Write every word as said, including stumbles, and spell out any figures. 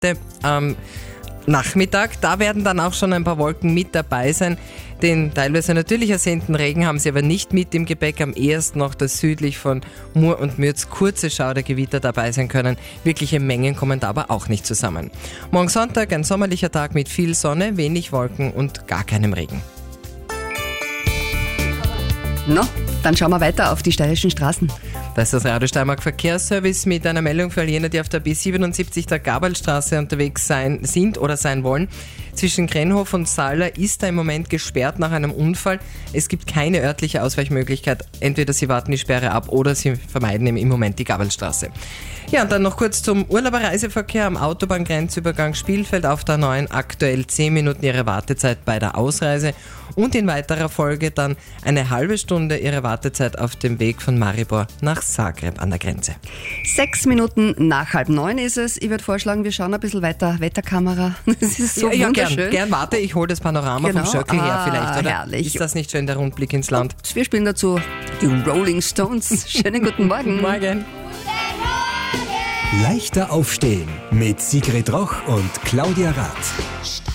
heute am Nachmittag. Da werden dann auch schon ein paar Wolken mit dabei sein. Den teilweise natürlich ersehnten Regen haben sie aber nicht mit im Gepäck. Am ehesten noch, dass südlich von Mur und Mürz kurze Schaudergewitter dabei sein können. Wirkliche Mengen kommen da aber auch nicht zusammen. Morgen Sonntag ein sommerlicher Tag mit viel Sonne, wenig Wolken und gar keinem Regen. No, dann schauen wir weiter auf die steirischen Straßen. Das ist das Radio Steiermark Verkehrsservice mit einer Meldung für all jene, die auf der B siebenundsiebzig der Gabelstraße unterwegs sein, sind oder sein wollen. Zwischen Krenhof und Saaler ist da im Moment gesperrt nach einem Unfall. Es gibt keine örtliche Ausweichmöglichkeit. Entweder Sie warten die Sperre ab oder Sie vermeiden im Moment die Gabelstraße. Ja, und dann noch kurz zum Urlauberreiseverkehr am Autobahngrenzübergang Spielfeld auf der neuen. Aktuell zehn Minuten Ihre Wartezeit bei der Ausreise und in weiterer Folge dann eine halbe Stunde Ihre Wartezeit auf dem Weg von Maribor nach Zagreb an der Grenze. Sechs Minuten nach halb neun ist es. Ich würde vorschlagen, wir schauen ein bisschen weiter. Wetterkamera. Das ist so ja, wunderschön. Ja, gern, gern warte, ich hole das Panorama genau. vom Schöckel her ah, vielleicht, oder? Herrlich. Ist das nicht schön, der Rundblick ins Land? Und wir spielen dazu die Rolling Stones. Schönen guten Morgen. Morgen. Leichter aufstehen mit Sigrid Roch und Claudia Rath.